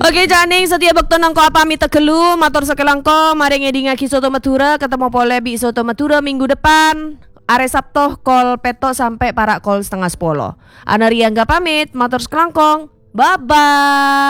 Oke janing setia bekto nangko pamit tegelu matur sekelangko mari ngedinga Soto Madura ketemu pole bi Soto Madura minggu depan. Are Sabtu kol petok sampai para kol setengah 10. Ana Riangga pamit matur sekelangkong. Bye bye.